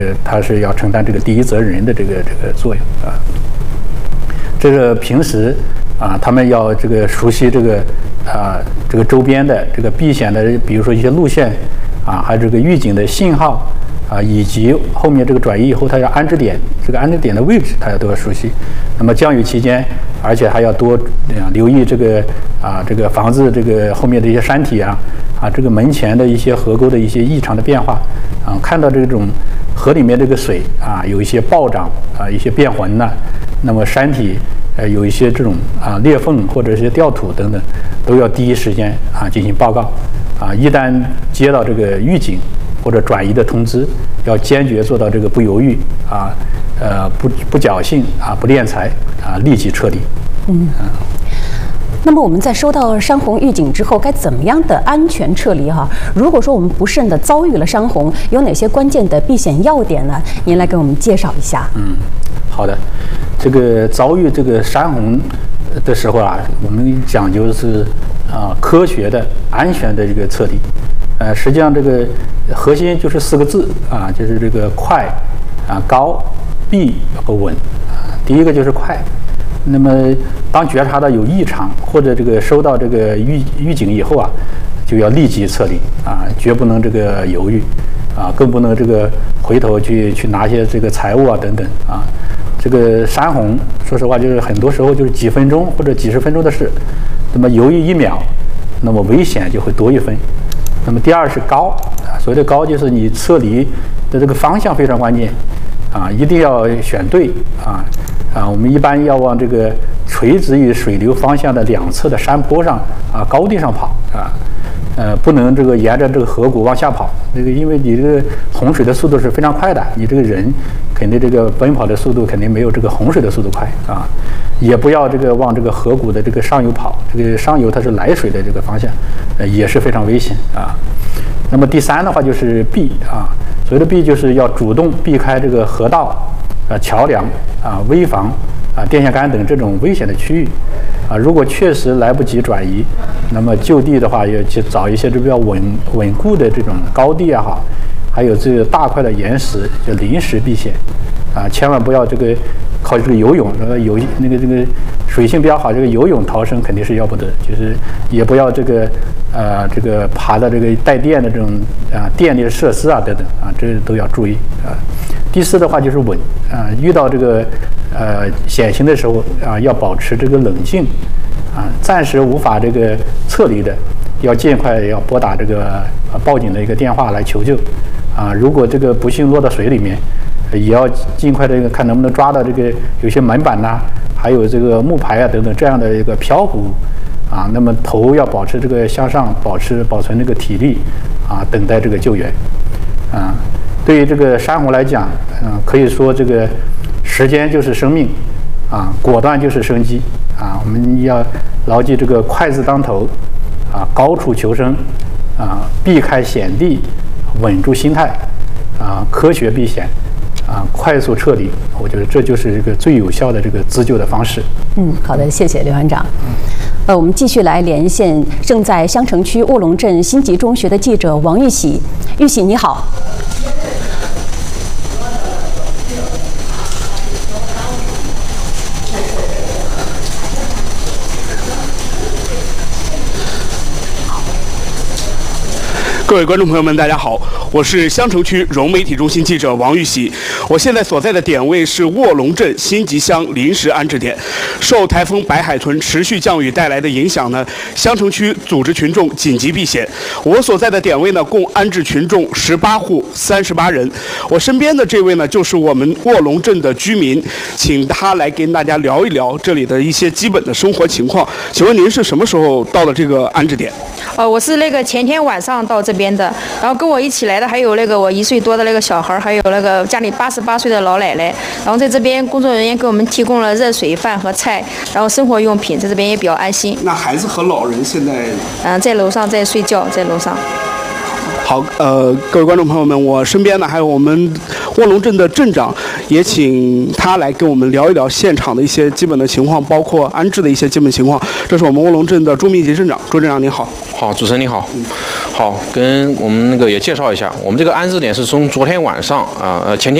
他是要承担这个第一责任人的这个作用啊。这个平时啊，他们要这个熟悉这个周边的这个避险的，比如说一些路线啊，还有这个预警的信号啊，以及后面这个转移以后，它要安置点，这个安置点的位置，它都要熟悉。那么降雨期间，而且还要多留意这个房子这个后面的一些山体啊，这个门前的一些河沟的一些异常的变化啊，看到这种河里面这个水啊有一些暴涨啊，一些变浑呐，那么山体有一些这种裂缝或者是掉土等等，都要第一时间进行报告啊。一旦接到这个预警或者转移的通知，要坚决做到这个不犹豫不侥幸不敛财立即撤离。 那么我们在收到山洪预警之后，该怎么样的安全撤离哈？如果说我们不慎的遭遇了山洪，有哪些关键的避险要点呢？您来给我们介绍一下。 好的，这个遭遇这个山洪的时候我们讲究是科学的、安全的这个撤离。实际上这个核心就是4个字就是这个快高避和稳第一个就是快。那么当觉察到有异常或者这个收到这个预警以后就要立即撤离绝不能这个犹豫更不能这个回头去拿些这个财物等等这个山洪说实话就是很多时候就是几分钟或者几十分钟的事，那么犹豫1秒，那么危险就会多1分。那么第二是高所谓的高就是你撤离的这个方向非常关键一定要选对我们一般要往这个垂直于水流方向的2侧的山坡上高地上跑不能这个沿着这个河谷往下跑，这个因为你这个洪水的速度是非常快的，你这个人肯定这个奔跑的速度肯定没有这个洪水的速度快也不要这个往这个河谷的这个上游跑，这个上游它是来水的这个方向也是非常危险那么第3的话就是避所谓的避就是要主动避开这个河道桥梁危房电线杆等这种危险的区域如果确实来不及转移，那么就地的话要去找一些比较稳固的这种高地还有这个大块的岩石，就临时避险千万不要这个靠这个游泳这个水性比较好，这个游泳逃生肯定是要不得，就是也不要这个爬到这个带电的这种电力设施等等这都要注意第4的话就是稳遇到这个险情的时候要保持这个冷静暂时无法这个撤离的，要尽快要拨打这个报警的一个电话来求救如果这个不幸落到水里面，也要尽快的看能不能抓到这个有些门板还有这个木牌等等这样的一个漂浮物那么头要保持这个向上，保存这个体力等待这个救援对于这个山洪来讲可以说这个时间就是生命果断就是生机我们要牢记这个快字当头高处求生避开险地，稳住心态科学避险快速撤离，我觉得这就是这个最有效的这个自救的方式。 好的，谢谢刘团长。我们继续来连线正在襄城区卧龙镇新集中学的记者王玉喜。玉喜你好。 各位观众朋友们，大家好，我是襄城区融媒体中心记者王玉喜。我现在所在的点位是卧龙镇新集乡临时安置点。受台风白海豚持续降雨带来的影响呢，襄城区组织群众紧急避险。我所在的点位呢，共安置群众18户38人。我身边的这位呢，就是我们卧龙镇的居民，请他来跟大家聊一聊这里的一些基本的生活情况。请问您是什么时候到了这个安置点？ 我是前天晚上到这边的，然后跟我一起来的还有我1岁多的小孩，还有家里88岁的老奶奶。然后在这边工作人员给我们提供了热水饭和菜，然后生活用品，在这边也比较安心。 那孩子和老人现在在楼上在睡觉，在楼上。 好，各位观众朋友们，我身边呢还有我们卧龙镇的镇长，也请他来跟我们聊一聊现场的一些基本的情况，包括安置的一些基本情况。这是我们卧龙镇的朱明杰镇长，朱镇长您好。 好，主持人你好。好， 好，跟我们那个也介绍一下，我们这个安置点是从昨天晚上前天